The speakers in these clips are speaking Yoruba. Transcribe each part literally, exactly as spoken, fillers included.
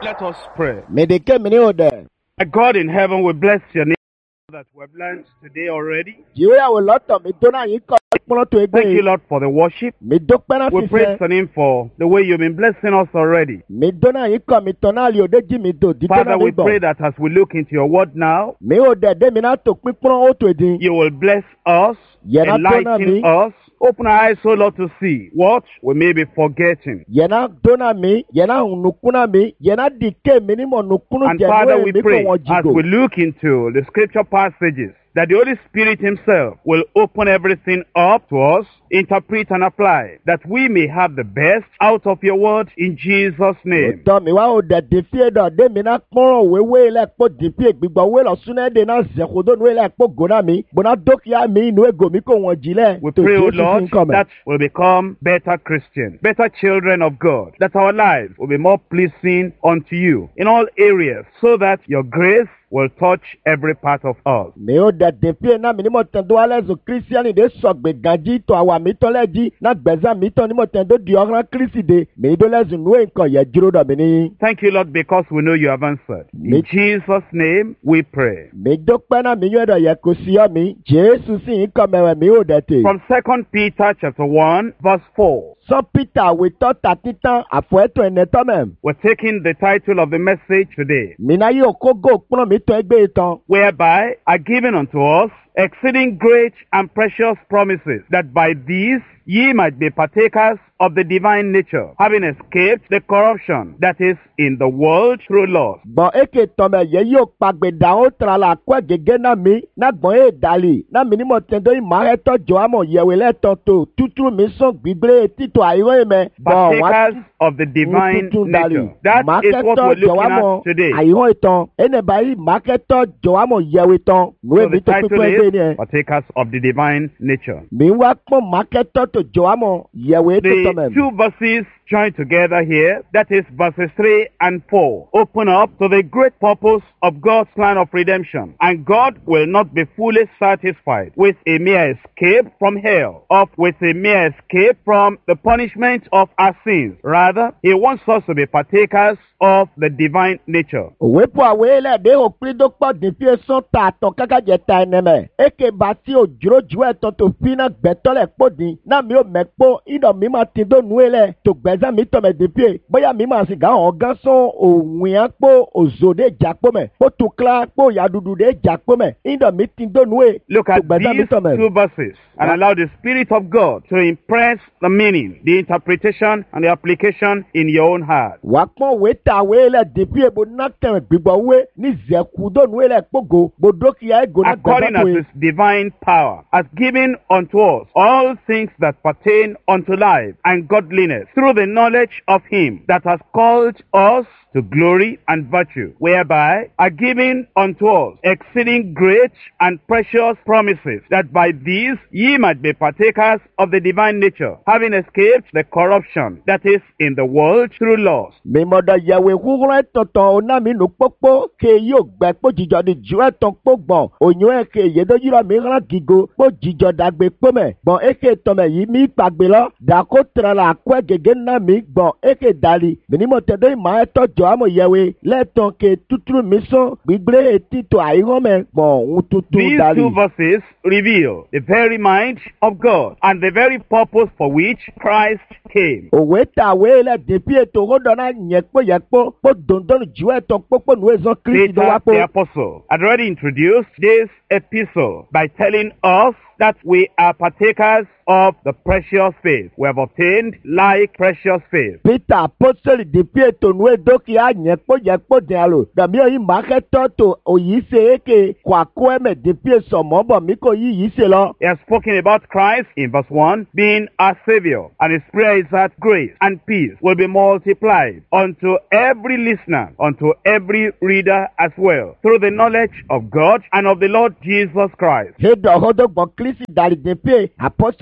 Let us pray. Medeke mini ode. My God in heaven, we bless your name that we've learned today already. Jiwe ya loto mi dona yin ko pon to Thank you, egbe. Lord, for the worship. Mi dúpẹ́ na We praise fi your name for the way you've been blessing us already. mi dona yin ko mi tona li ode ji mi do di Father, tona we mi bo. pray that as we look into your word now, Mi ode de mi na to pipon o to edin. you will bless us, Yena dona enlighten mi. us, open our eyes, O Lord, to see what we may be forgetting. Yena dona mi, yena nukuna mi, yena dike mi ni mo nukunu And je Father, no we mi ko pray won as we jigo. look into the scripture passages that the Holy Spirit himself will open everything up to us, interpret and apply, that we may have the best out of your word in Jesus' name. Oto mi wa ode de fi do de mi na pon wewe le po di pi gbigbo we lo sune de na ze kodo nu le po gona mi. Bona dokia mi nu ego mi ko won jile. We To pray, O Jesu Lord, fin come. that we'll become better Christians, better children of God, that our lives will be more pleasing unto you in all areas, so that your grace will touch every part of us. Mi o de de fi na mi ni mo ten do ale zo Christian de so gbe ganji to awa mi to leji na gbeza mi to ni mo ten do di oran Christ de mi do le zo nu nkan ye jiro do mi ni. Thank you, Lord, because we know you have answered. In Me- Jesus' name we pray. Mi dúpẹ́ na mi yo do ye ko si o mi. Jesu si nkan mewe mi o de te. From Second Peter chapter one, verse four. So Peter we to ta titan afo eto ene to mem. We're taking the title of the message today, Mi na yo ko go pon mi to egbe itan. whereby are given unto us exceeding great and precious promises, that by these ye might be partakers of the divine nature, having escaped the corruption that is in the world through lust. Bon eke tome ye yo pagbe da o tra la kwa gege na mi na gbon e dali na mi ni mo ten do ma he to jo amo yewe le to to tutu mi so gbigbre ti to ayo e me bon wa Partakers of the divine tutu dali nature. That ma is ke what to we're jo looking amo at today. ayo itan ene bayi ma ke to jo amo yewe tan no So e mi the to title pipo egbe ni is e Partakers of the divine nature. mi wa pon ma ke to to jo amo yewe to to The mem. two verses joined together here, that is verses three and four, open up to the great purpose of God's plan of redemption. And God will not be fully satisfied with a mere escape from hell, or with a mere escape from the punishment of our sins. Rather, He wants us to be partakers of the divine nature. Òwe po àwé lẹ̀ dé òpin tó pọ̀ dín fi sán ta àtàn kákàjẹ́ ta ẹnẹ mẹ́. Eke bá tí o jùrọ̀ jù ẹ̀ tán tó fi náà gbẹ̀tọ́ lẹ̀ pọ̀ dín. Náà mi ò mẹ́ pọ̀ ìdọ̀ mi máa ti dó nu ẹ̀ lẹ̀ tó gbẹ̀zá mi tọ̀ mẹ́ dín fi. Bóyá mi máa sì gá hàn gán sán òwìn yẹn pọ̀ òzòdè jà pọ̀ mẹ́. Pọ̀ tó kílá pọ̀ yàdùdù dé jà pọ̀ mẹ́. Ìdọ̀ mi ti dó nu ẹ̀ Look tó at gbẹ̀zá mi these tọ̀ mẹ́. two verses and Yeah. allow the Spirit of God to impress the meaning, the interpretation, and the application in your own heart. Wà pọ́n òwe ta àwé lẹ̀ dín fi èbó náà tẹ̀wẹ̀ gbígbọ́ wé ní zẹ̀kú dó nu ẹ̀ lẹ̀ pọ̀gò gbòdókìá ẹ̀gò náà gbẹ̀zá According tó as ẹ̀. His divine power has given unto us all things that pertain unto life and godliness, through the knowledge of Him that has called us to glory and virtue, whereby are given unto us exceeding great and precious promises, that by these ye might be partakers of the divine nature, having escaped the corruption that is in the world through lust. Mímọ̀dọ̀ yẹ̀wò ìhúhúrọ̀ ẹ̀tọ̀tọ̀ ọ̀nà mi nù pópó ke yóò gbẹ kó jíjọ di ju ẹ̀tàn kó gbọ̀n òyìn ẹ̀ ke yédó yírọ̀ mi rán gígo kó jíjọ dàgbé pómẹ̀ gbọ̀n èké tọmẹ̀ yìí mi gbàgbé lọ dàkó tẹ̀rẹ̀ la kó gègé náà mi gbọ̀n èké dàlí mímọ̀ tẹ̀dọ̀ ìmọ̀ ẹ̀tọ̀ jọ àmọ̀ yẹ̀wò lẹ́tàn ke tútù mi sán gbígbé etí tó àìrán mẹ́ gbọ̀n ń tútù These dàlí. two verses reveal the very mind of God and the very purpose for which Christ came. Òwe tàwé lẹ̀ dèbí ètò òhòdò náà yẹ̀pọ̀ yẹ̀pọ̀ kó dòndónù ju ẹ̀tàn pópó nù ẹ̀zán Kristi ló wá Peter pọ̀. the Apostle had already introduced this epistle by telling us that we are partakers of the precious faith. We have obtained like precious faith. Peter apostoli dèbí ètò nù èdókì àyẹ̀pọ̀ yẹ̀pọ̀ dìn àlò dàbí ọ̀yìn màkẹ́tọ̀ tó òyì ṣe éke kó àkó ẹ̀mẹ̀ dèbí èso mọ́bọ̀ mi kò yí yìí ṣe lọ. He has spoken about Christ in verse one being our Savior, and his prayer is that grace and peace will be multiplied unto every listener, unto every reader as well, through the knowledge of God and of the Lord Jesus Christ. Hédọ̀ ọ̀họ́dọ̀ gbọ̀n Kristi dàrí dèbí apostoli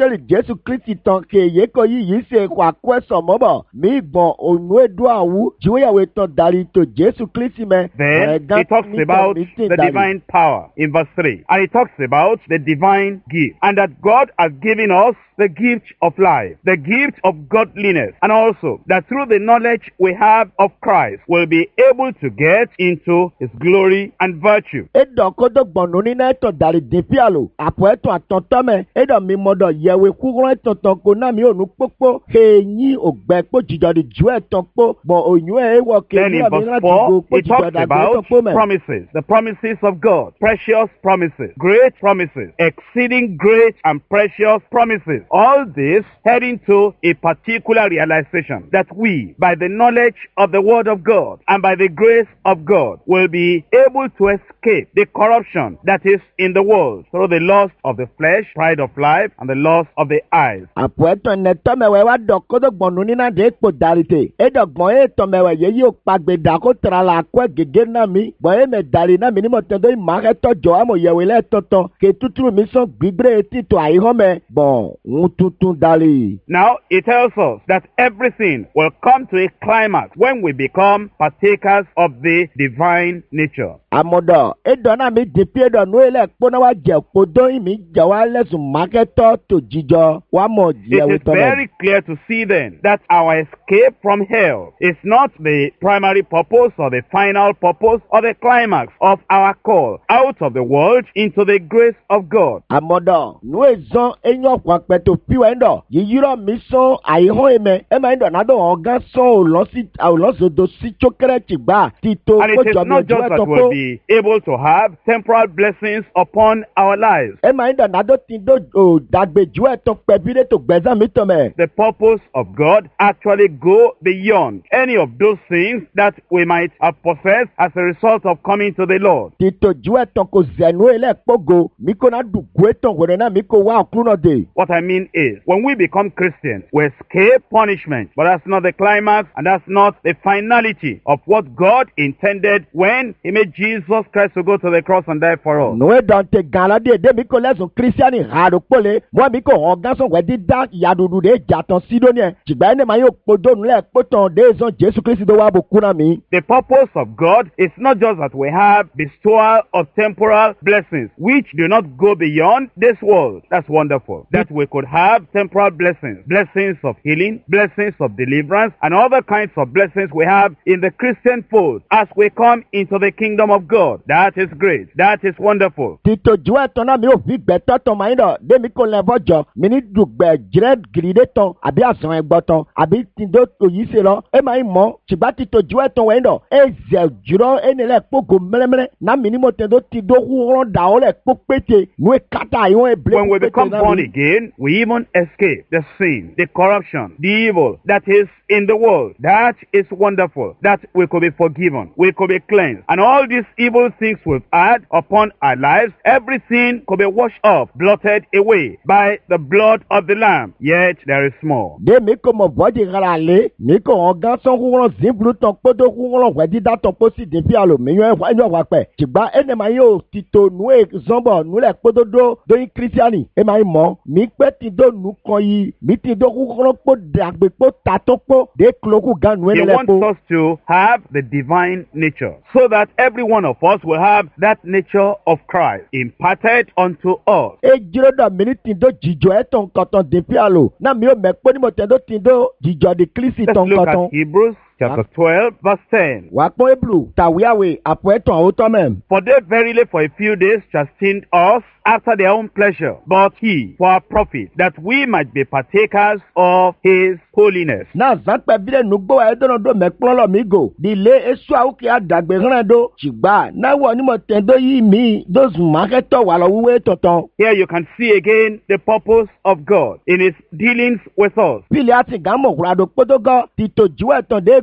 lè jésù kristi tán kèye kò yí yìí ṣe kó àkóẹ́sọ̀ mọ́bọ̀ mí gbọ̀n ònú èdò àwù jíwéyàwó tán darí tó jésù kristi mẹ́. Then he talks about the divine power in verse three. And he talks about the divine gift. And that God has given us the gift of life, the gift of godliness, and also that through the knowledge we have of Christ, we'll be able to get into his glory and virtue. Edo kodo gbọ̀nù nínú ẹ̀tọ́ darí dín píàlò, àpò ẹ̀tọ́ àtọ̀tọ́ mẹ́, edo mi mọ̀dọ̀ yẹ̀wé kúrọ́ ẹ̀tọ́ tán kó náà mi ò ní pópó, kéyìn ògbẹ́ pọ̀ jíjọ di ju ẹ̀tọ́ pọ̀, bọ̀ òyìn ẹ̀ wọ̀ kéyìn àmì láti go pọ̀ jíjọ dàgbé ẹ̀tọ́ pọ̀ mẹ́. Promises, the promises of God, precious promises, great promises, exceeding great and precious promises. All this heading to a particular realization that we, by the knowledge of the Word of God and by the grace of God, will be able to escape the corruption that is in the world through the lust of the flesh, pride of life, and the lust of the eyes. Àpò ẹ̀tọ́ nẹ̀tọ́ mẹ́wẹ́ wá dọ̀kọ́dọ̀ gbọ̀nù nínú àdé èpò dàrítè. Ẹ̀dọ̀gbọ̀n ètò mẹ́wẹ́ yẹ yóò pàgbé dàkó tẹ̀ra la kọ́ gègé náà mi. Gbọ̀n èmẹ̀ dàrí náà mi ní mọ̀ tẹ́tọ́ ìmọ̀ akẹ́tọ̀ jọ àmọ̀ yẹ̀wé lẹ́tọ̀tọ̀. Kè tútù mi sàn gbígbé títò àìhọ́mẹ́. Gbọ̀n ń tuntun dàrí. Now it tells us that everything will come to a climax when we become partakers of the divine nature. Àmọ̀dọ̀ ẹ̀dọ̀ náà mi dì pé ẹ̀dọ̀ nù ilẹ̀ kpọ́nà wa jẹ̀ kpọ́dọ̀ ìmí jẹ̀ wá lẹ́sùn mákẹ́tọ̀ tó jíjọ wà mọ̀ jẹ̀wé It is tọ́lẹ̀. very clear to see then that our escape from hell is not the primary purpose or the final purpose or the climax of our call out of the world into the grace of God. Àmọ̀dọ̀ nù ezɔn enyo ọ̀pọ̀ pẹ̀tọ̀ piwẹ̀ ńdọ̀ yíyírọ̀ mi sɔn àyíhọ́ ẹ̀mẹ̀ ẹ̀mẹ̀ ńdọ̀ nàdọ̀ ọ̀gá sɔn òlọ́sí òlọ́sọdọ̀ sí tsókèrè tìgbà títò And it is kójọ mi not ojú just ẹ̀tọ́ that kó. we'll be able to have temporal blessings upon our lives. ẹ̀mẹ̀ ńdọ̀ nàdọ̀ ti dó o dàgbé ju ẹ̀tọ́ pẹ̀bílẹ̀ tó gbẹ̀zán mi tọ̀ mẹ́. The purpose of God actually go beyond any of those things that we might have possessed as a result of coming to the Lord. títò ju ẹ̀tọ́ kò zẹ̀nu ilẹ̀ kpógo mi kò náà dùgbò ẹ̀tọ́ wẹ̀rẹ̀ náà mi kò wá ọ̀kúrúnà dé. What I mean is, when we become Christians, we escape punishment, but that's not the climax and that's not the finality of what God intended when He made Jesus Christ to go to the cross and die for us. nùwé dante gàládé dé mi kò lẹ́sùn kírísíánì hàrú pọ́lẹ̀ mọ́ mi kò hàn gánṣọ́ wẹ̀ dídá ìyàdùdù dé jàtọ̀ sídóní ẹ̀ ṣùgbọ́n ẹni máa yóò kpọ́dọ̀ nulẹ̀ kpọ́tọ̀ dé zọ́n jésù kristi tó wà bò kúnà mi. The purpose of God is not just that we have bestowal of temporal blessings, which do not go beyond this world. That's wonderful. That we could have temporal blessings, blessings of healing, blessings of deliverance, and other kinds of blessings we have in the Christian fold as we come into the kingdom of God. That is great. That is wonderful. títò ju ẹ̀tọ́ náà mi ò fi gbẹ̀tọ́ tán máa ń dọ̀ dé mi kò lẹ́bọ̀ jọ mi ní dùgbẹ̀ jìrẹ́ gìrìdé tán àbí àsàn ẹ̀gbọ́ tán àbí tìǹdó òyì ṣe lọ ẹ máa ń mọ̀ ṣùgbọ́n títò ju ẹ̀tọ́ wẹ̀ ń dọ̀ ẹ zẹ̀ jùlọ ẹni lẹ̀ kpógo mẹ́lẹ́mẹ́lẹ́ náà mi ní mo tẹ̀ ti dó wúrọ̀ dà ọ́ lẹ̀ kpó pété nu kátà ìwọ̀n ebile When we kpó pété become náà born mi. again, we even escape the sin, the corruption, the evil that is in the world. That is wonderful. That we could be forgiven, we could be cleansed, and all these evil things we've had upon our lives, everything could be washed off, blotted away by the blood of the Lamb. Yet there is more. de mi ko mo bɔdi ɣara le mi ko hɔn gansɔn huhɔn zibulu tɔn kpɔdo huhɔn wɛ dida tɔn kposi ɖevi alo mi yɔ ɛnyɔ wa kpɛ tsigba enema yio tito nue zɔnbɔ nu lɛ kpododo do yi kristiani ema yi mɔ mi kpɛ ti do nu kɔn yi mi ti do huhɔn kpo dagbe kpo tato kpo de kuloku gan nu He lɛ wants kpo. us to have the divine nature so that every one of us will have that nature of Christ imparted unto us. e dzro dɔ mi ni ti do dzidzɔ etɔn kɔtɔn ɖevi alo na mi yɔ mɛ kpɔ ni mo tɛ do ti do dzidzɔ di kristi Let's tɔn look kɔtɔn. at Hebrews chapter twelve, verse ten. wà á pọ́n eblu tàwíàwé àpò ẹ̀tàn àwòtọ́ mẹ́. For they verily for a few days chastened us after their own pleasure, but he for our profit, that we might be partakers of his holiness. náà zanpẹ bílẹ̀ nugbó wa ẹ̀dọ́nà dó mẹ́kúnlọ́ mi gò dìlé esu àwòkè àdàgbé hàn dó ṣùgbà náwó onímọ̀ tẹ̀dó yìí mi dóṣù mákẹ́tọ̀ wà lọ wúwé tọ̀tàn. Here you can see again the purpose of God in his dealings with us. pílẹ̀ àti gàmọ̀ wúradò kpótógọ́ tìtò jíwẹ̀ tán dé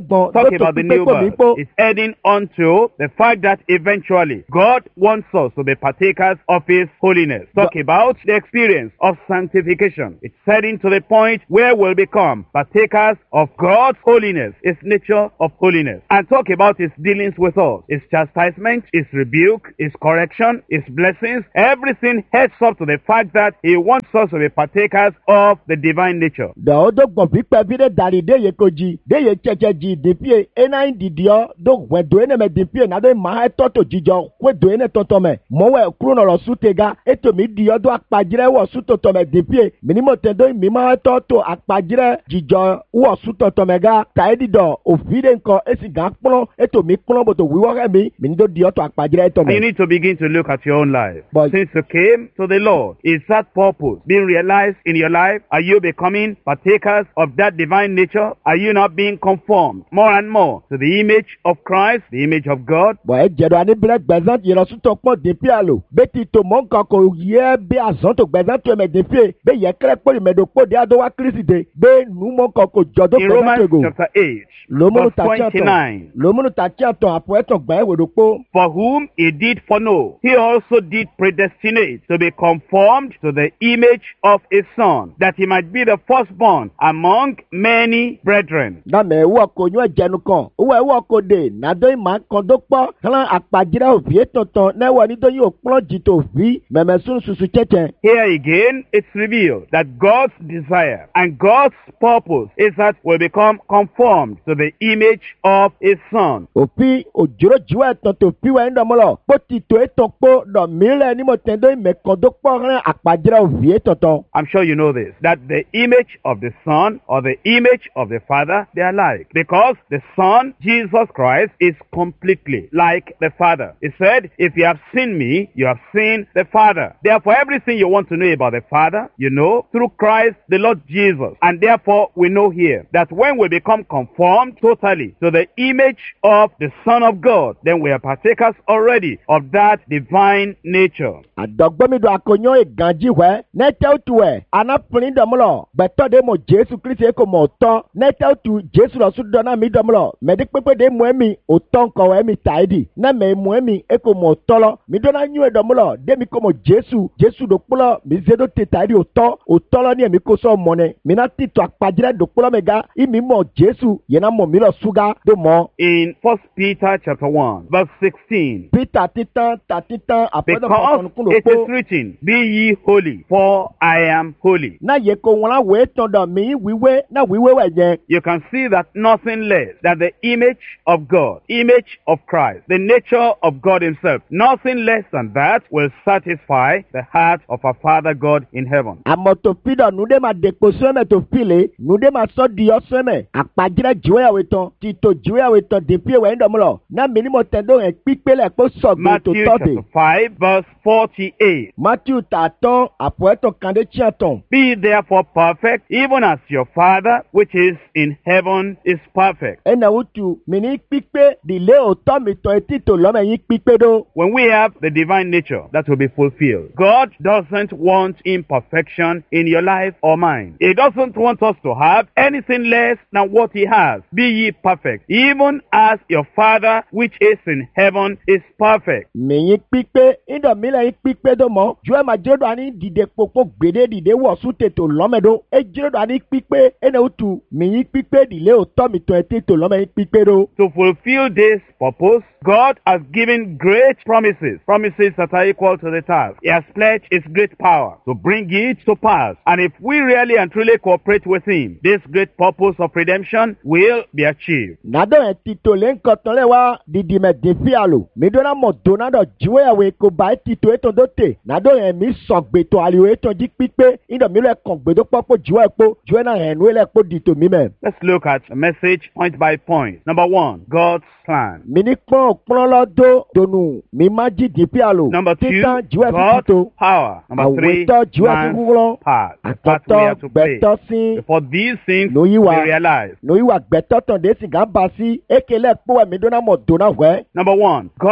gbọ̀n Talking tó tó about the pípé new kò mí birth pó. is heading on to the fact that eventually God wants us to be partakers of His holiness. Talk about the experience of sanctification. It's heading to the point where we'll become partakers of God's holiness, His nature of holiness. And talk about His dealings with us, His chastisement, His rebuke, His correction, His blessings. Everything heads up to the fact that He wants us to be partakers of the divine nature. dɔw do gbɔn pípẹ́ fi de dari de ye ko dzi de ye tsɛtsɛ dzi dipie ena yi didiɔ do wɛ do ene mɛ dipie na do ma etɔ to dzidzɔ ko do ene tɔtɔ mɛ mɔwɛ kuro nɔlɔ su tega eto mi diɔ do akpadzrɛ wɔ su tɔtɔ mɛ dipie minimɔ tɛ do mi ma etɔ to akpadzrɛ dzidzɔ wɔ su tɔtɔ mɛ ga ta edi dɔ ofi de ŋkɔ esi gã kplɔ eto mi kplɔ boto wiwɔ hɛ mi mi do diɔ to akpadzrɛ etɔ And you mɛ. need to begin to look at your own life. But- Since you came to the Lord, is that purpose being realized in your life? Are you becoming partakers of that divine nature? Are you not being conformed more and more to the image of Christ, the image of God? bɔn edze do ani bla gbɛzã yɛrɛ sutɔ kpɔ dipie alo beti to mɔ ŋkɔ ko yɛ be azɔn to gbɛzã to mɛ dipie be yɛ kɛrɛ kpɔ mɛ do kpɔ de ado wa kristi de be nu mɔ ŋkɔ ko jɔ do In gbɛzã Romans to go chapter eight, lomunu verse ta tiɲɛ twenty-nine. tɔn lomunu ta tiɲɛ tɔn apɔ etɔn gbɛ wo do kpɔ. For whom he did foreknow, he also did predestinate to be conformed to the image of his Son, that he might be the firstborn among many brethren. Dame wɔ ko nyɔ dzenu kan wɔ wɔ ko de nado ima kan do kpɔ hlan akpadzra ovie tɔntɔn ne wɔ ni do yi o kplɔ dzi to vi mɛmɛ sun susu tsɛtsɛ. Here again, it's revealed that God's desire and God's purpose is that we become conformed to the image of his Son. Òfi òjòrò jiwɔ etɔn to fi wɔ ɛnudɔmɔ lɔ kpɔti to etɔn kpɔ dɔ mi lɛ ni mo tɛn do ime kan do kpɔ hlan akpadzra ovie tɔntɔn. I'm sure you know this, that the image of the Son or the image of the Father, they are alike. Because the Son, Jesus Christ, is completely like the Father. He said, if you have seen me, you have seen the Father. Therefore, everything you want to know about the Father, you know through Christ, the Lord Jesus. And therefore, we know here that when we become conformed totally to the image of the Son of God, then we are partakers already of that divine nature. Àdọ́gbọ́mídọ́ akonyọ́ ìgànjí wẹ́ nẹ́tẹ́ tu ẹ̀ anápinni dọ̀mọ́lọ̀ gbẹ̀tọ́ de mọ̀ Jésù Kristi kò mọ̀ tọ́ nẹ́tẹ́ tu Jésù lọ sún dọ́nà mi dọ̀mọ́lọ̀ mẹ́tí pépé de mọ̀ ẹ́mi òtọ́ nkọ̀ ẹ́mi tàìdì nẹ́mẹ̀ mọ̀ ẹ́mi kò mọ̀ tọ́lọ́ mi dọ́nà nyú ẹ̀ dọ̀mọ́lọ̀ dẹ́mi kò mọ̀ Jésù Jésù dòkpọ́lọ̀ mi zé do te tàìdì òtọ́ òtọ́lọ́ ní ẹ̀mi kò sọ mọ̀nẹ́ mi náà ti tọ́ àkpàdìrẹ́ dòkpọ́lọ́ mi ga ìmí mọ̀ Jésù yẹn náà mọ̀ mi lọ súgá do mọ̀. In First Peter chapter one, verse sixteen, Peter titan ta titan àpẹẹrẹ because it is written, be ye holy, for I am holy. náà yẹ kó wọn wé tán dọ̀ mí wíwé náà wíwé wẹ̀ yẹn. You can see that nothing less than the image of God, image of Christ, the nature of God himself, nothing less than that will satisfy the heart of our Father God in heaven. àmọ́ tó fi dọ̀ nùdé máa dèpò sọ́mẹ̀ tó file nùdé máa sọ́ di ọ́sọ́mẹ̀ àpàjẹ́ jìwéyàwó tán títò jìwéyàwó tán dèpí ẹ̀wẹ̀ ń dọ̀mọ́lọ̀ náà mi ní mo tẹ̀ dó ẹ̀ pípé lẹ̀ kó sọ̀gbìn tó Matthew tọ́ de. chapter five, verse forty-eight. Matthew tààtàn àpò ẹ̀tọ̀ kàndé tíyà tán. Be therefore perfect, even as your Father which is in heaven is perfect. ẹnà wùtù mi ní pípé dìlé òótọ́ mi tán etí tó lọ́mọ yín pípé dó. When we have the divine nature that will be fulfilled, God doesn't want imperfection in your life or mine. He doesn't want us to have anything less than what He has. Be ye perfect, even as your Father which is in heaven is perfect. mi yín pípé ìdọ̀ mi lẹ̀ yín pípé dó mọ́ ju ẹ̀ máa jẹ́rọ̀dọ̀ àní dìde pòpò gbèdé dìde wọ̀ sún tètò lọ́mọ dó ẹ jẹ́rọ̀dọ̀ àní pípé ẹnà wùtù mi yín pípé dìlé òótọ́ mi tán etí tó lọ́mọ yín pípé dó. To fulfill this purpose, God has given great promises, promises that are equal to the task. He has pledged His great power to bring it to pass. And if we really and truly cooperate with Him, this great purpose of redemption will be achieved. nàdó ẹ̀ títò lé ńkọ tán lẹ́ wá dìdì mẹ́ dèfí àlò mi dọ́nà mọ̀ dọ́nàdọ̀ jíwéyàwó èkó bá ẹ̀ títò ètò tó tè nàdó ẹ̀ mi sọ̀ gbètò àlìwò ètò jí pípé ìdọ̀ mi lẹ̀ kàn gbèdó pọ́pọ́ jíwọ́ ẹ̀ pọ́ jíwẹ́ náà ẹ̀ nú ẹ̀ lẹ̀ pọ́ dìtò mi mẹ́. Let's look at a message point by point. Number one, God's plan. mi ní pọ́n pọ́n lọ́dọ́ tonu mi má jí dèfí àlò Number two, títàn jíwẹ́ fi títò God's power. Number three, àwòtọ́ jíwẹ́ fi man's kúkúrọ́ part. The part we àtọ̀tọ̀ have to play. gbẹ̀tọ́ sí Before these things No, you we are. realize. lóyún wa gbẹ̀tọ́ tàn dé sìgá bá sí èkélé pọ́ ẹ̀ mi dọ́nà mọ̀ dọ́nà wẹ́. Number one, God's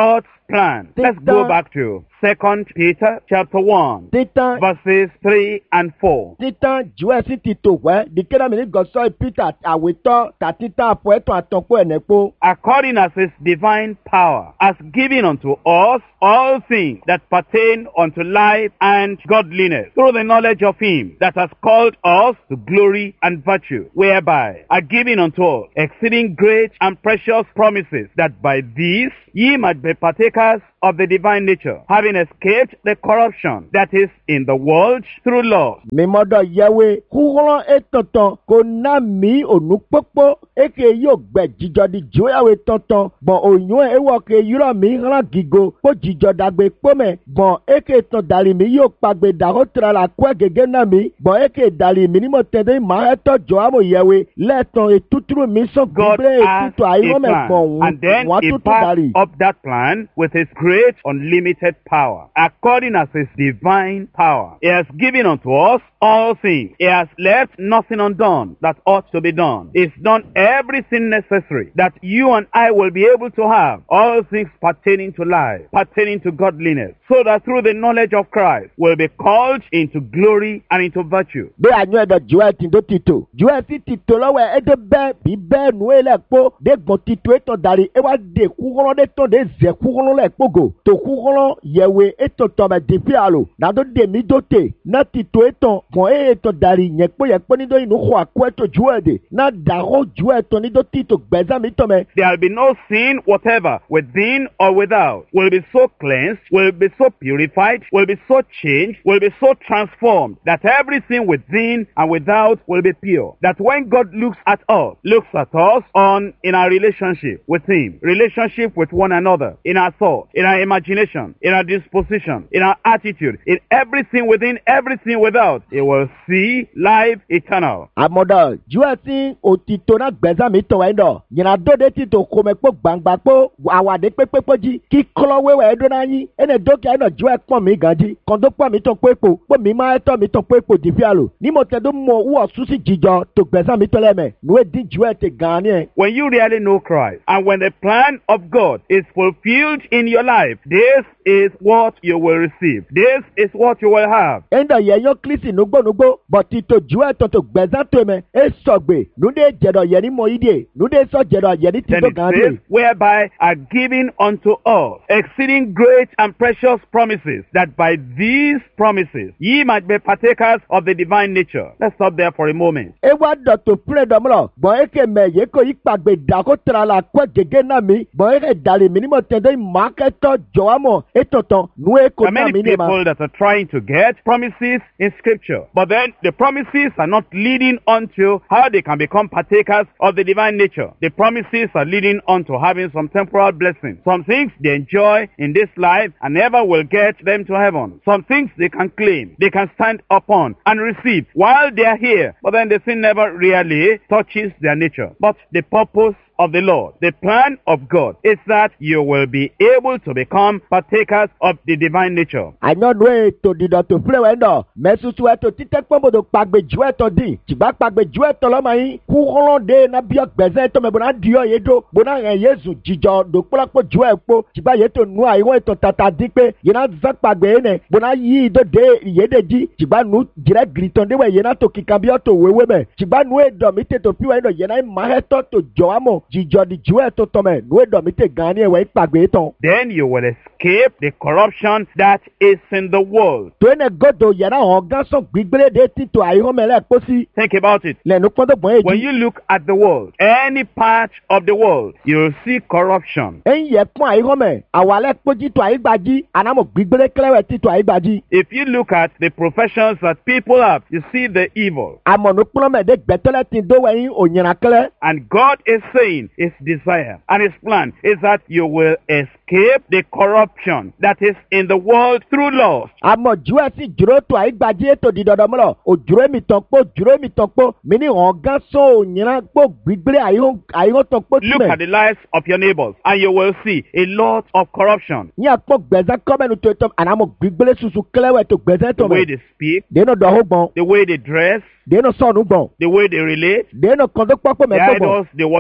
plan. Titan. Let's go back to Second Peter chapter one, Titan verses three and four. Titan Joel si ti to wẹ́ dikena mi ni gọ̀sọ́ Peter àwetọ́ ta Titan àpò ẹ̀tọ́ àtọ̀pọ̀ ẹ̀nẹ́pọ̀. According as his divine power has given unto us all things that pertain unto life and godliness, through the knowledge of him that has called us to glory and virtue, whereby are given unto us exceeding great and precious promises, that by these ye might be partakers of the divine nature, having escaped the corruption that is in the world through lust. Mímọ́dọ̀ yẹwe kúrọ́ ètọ̀tàn kò ná mi ònú pópó eke yóò gbẹ jíjọ di jóyàwé tọ̀tàn bọ̀n òyìn ewọ́ ke yúrọ̀ mi hàn gígo kó jíjọ dàgbé pọ́mẹ̀ bọ̀n eke tán dàrí mi yóò pàgbé dàrọ́ tẹ̀ra la kó gègé náà mi bọ̀n eke dàrí mi ní mo tẹ̀dé màá ẹ̀tọ́ jọ àmọ̀ yẹwe lẹ́ẹ̀tàn ètùtù mi sọ God gbígbé has ètùtù a àìrọ́mẹ̀ plan, pọ̀ and then wọ́n he tútù backs dàrí. up that plan with his great unlimited power, according as his divine power. He has given unto us all things. He has left nothing undone that ought to be done. He's done everything necessary that you and I will be able to have all things pertaining to life, pertaining to godliness, so that through the knowledge of Christ we'll be called into glory and into virtue. Bí àyàn ẹ̀dọ̀ Joel ti do tito. Joel ti tito lọ́wọ́ ẹ̀dẹ̀ bẹ́ẹ̀ bí bẹ́ẹ̀ nu ẹ̀ lẹ́kpó. Dé gbọ̀n tito ètò darí ẹ̀ wá dé kúkọ́rọ́ dé tán dé zẹ̀ kúkọ́rọ́ lẹ́kpógo. Tó kúkọ́rọ́ yẹ̀wé ètò tọ̀mẹ̀ dèbí àlò. Nàdó dèmí dóte. Ná tito ètò gbọ̀n ẹ̀ ètò darí yẹ̀kpó yẹ̀kpó nídó inú kọ́ àkó ètò Joel dè. Ná dàrọ́ Joel tó nídó tito gbẹ̀zámi tọ̀mẹ̀. There'll be no sin whatever, within or without. Will be so cleansed, will be so purified, will be so changed, will be so transformed, that everything within and without will be pure. That when God looks at us, looks at us on in our relationship with him, relationship with one another, in our thought, in our imagination, in our disposition, in our attitude, in everything within, everything without, he will see life eternal. Àmọ̀dọ̀ Joel ti òtítọ́ náà gbẹ̀zámi tọ̀wẹ̀ ńdọ̀. Yìnyín dóde tito kòmẹ̀kpó gbàngbàkpó àwàdé pépépó jí kí kọ́lọ́wéwẹ̀ ẹ̀dọ́ náà yín. Ẹnẹ dókè ẹ̀nà Joel pọ̀ mí gan jí. Kọ̀ndó pọ̀ mí tán pépo. Pọ̀ mí máa tọ́ mi tán pépo dìfí àlò. Ní mo tẹ̀ dó mọ wúwọ̀ súsì jíjọ tó gbẹ̀zámi tọ́lẹ̀ mẹ̀. Nùwé dín Joel ti gan ni ẹ̀. When you really know Christ, and when the plan of God is fulfilled in your life, this is what you will receive. This is what you will have. Ẹ̀ndọ̀ yẹ̀ yọ Kristi nugbónugbó. Bọ̀ tito Joel tó tó gbẹ̀zá tó mẹ̀. Ẹ sọ̀gbẹ̀. Nùdé jẹ̀dọ̀ yẹ̀ ní mọ ìdíyè. Nùdé sọ jẹ̀dọ̀ yẹ̀ ní Then tìtó it gan says, ni. whereby are given unto us exceeding great and precious promises, that by these promises ye might be partakers of the divine nature. Let's stop there for a moment. E wá dọ̀tò púrẹ̀ dọ̀mọ́lọ̀. Bọ̀ eke mẹ̀ yé kò yí pàgbé dàkó tẹ̀ra la kó gègé náà mi. Bọ̀ eke dàrí mi ní mo tẹ̀ dé ìmọ̀kẹ́tọ̀ jọ̀wámọ̀ ètòtàn nù There èkó are náà many mi ní ma. people that are trying to get promises in scripture, but then the promises are not leading unto how they can become partakers of the divine nature. The promises are leading unto having some temporal blessings. Some things they enjoy in this life and never will get them to heaven. Some things they can claim, they can stand upon and receive while they are here, but then the thing never really touches their nature. But the purpose of the Lord, the plan of God, is that you will be able to become partakers of the divine nature. Àyàn nù ètò dídọ̀ tó púrẹ̀ wẹ̀ ńdọ̀. Mẹ́sùsù ẹ̀tọ́ títẹ́ pọ́nbodò pàgbé ju ẹ̀tọ́ dì. Tìgbà pàgbé ju ẹ̀tọ́ lọ́mọ yín. Kúkọ́rọ́ dé na bí ọgbẹ̀zẹ̀ ẹ̀tọ́ mẹ́ bọ̀nà dìọ́ yé dó. Bọ̀nà rẹ̀ Yézù jíjọ dòkpọ́lápọ̀ ju ẹ̀ kpó. Tìgbà yé tó nu àyíwọ̀n ètò tata dín pé yéna zan pàgbé yé nẹ̀. Bọ̀nà yí idó dé ìyédè jí. Tìgbà nu jìrẹ́ gìrìtàn dé wẹ̀ yéna tó kíkan bí ọ̀tọ̀ wéwé mẹ́. Tìgbà nu èdọ̀ mi tètò píwẹ̀ ńdọ̀ yéna ìmáhẹ́tọ̀ tó jọ àmọ̀ jíjọ di ju ẹ̀tọ́ tọmẹ̀ nu èdọ̀ mi tè gan ni ẹ̀wẹ̀ ìpàgbé tán. Then you will escape the corruption that is in the world. Tó ẹnẹ gọ́dọ̀ yẹ̀rá hàn gánṣọ́ gbígbélé dé títò àyíwọ̀mẹ̀lẹ̀ pósí. Think about it. Lẹ́nu pọ́ndọ̀ bọ̀ When èjì. you look at the world, any part of the world, you'll see corruption. Ẹ̀yin yẹ pọ́n àyíwọ̀mẹ̀. Àwàlẹ̀ pójí tó àyígbàjí. Ànámọ̀ gbígbélé kẹlẹ́wẹ̀ títò àyígbàjí. If you look at the professions that people have, you see the evil. Àmọ̀nù kplọ́mẹ̀dé gbẹ̀tọ́lẹ̀ ti dó wẹ̀yìn ònyìnrà kẹlẹ́. And God is saying his desire and his plan is that you will escape the corruption that is in the world through lust. Àmọ̀ ju ẹ̀ sì dúró tó àyígbàjí ètò dídọ̀dọ̀ mọ́lọ̀. Òjúrò mi tán pọ̀ òjúrò mi tán pọ̀. Mi ní hàn gán sọ ònyìnrà pọ̀ gbígbélé àyíwọ̀n tán pọ̀ Look at the lives of your neighbors and you will see a lot of corruption. Ní àpọ̀ gbẹ̀zẹ̀ kọ́mẹ́nu tó tọ́ ànámọ̀ gbígbélé susu kẹlẹ́wẹ̀ tó gbẹ̀zẹ̀ tó The way mẹ́. they speak, Dénú dọ̀hó gbọ̀n. the way they dress, Dénú sọ̀nù gbọ̀n. the way they relate, Dénú kọ́ndó pọ́pọ́ the mẹ́tọ́ gbọ̀n. idols they worship. Fò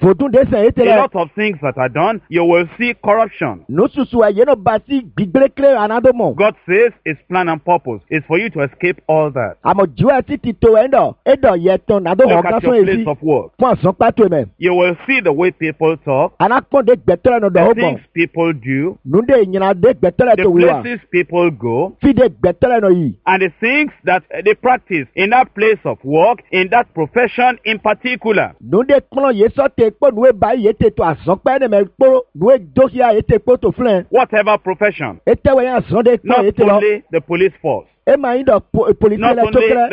bòdún dé sẹ̀ ètè A rẹ̀. lot of things that are done, you will see corruption. Nususu ẹ̀yẹ́ náà bá sí gbígbélékélé ànádó mọ̀. God says his plan and purpose is for you to escape all that. Àmọ̀ jíwẹ́ títí tó ẹ̀ ń dọ̀ ẹ̀ dọ̀ yẹ tán nàdó hàn Look at gásán your èsì. place of work. Fún àsán pátó mẹ́. You will see the way people talk, Anákpọ̀ndé gbẹ̀tẹ́rẹ̀ nà dọ̀ the ó bọ̀. things people do, Nùdé ìyìnàdé gbẹ̀tẹ́rẹ̀ the tó wíwà. places people go, Fídé gbẹ̀tẹ́rẹ̀ nà yìí. and the things that they practice in that place of work, in that profession in particular. Nùdé kplɔ̃ yé sɔte kpɔ nùwé ba yé te to àzɔn pẹ́ ne mɛ kpó nùwé dókìá yé te kpó to filɛ. Whatever profession, Ètè wẹ̀ yẹn àzɔn de kpɔ not yé te lọ. only the police force, Ema yi dɔ polisi not lɛ tó only kɛrɛ.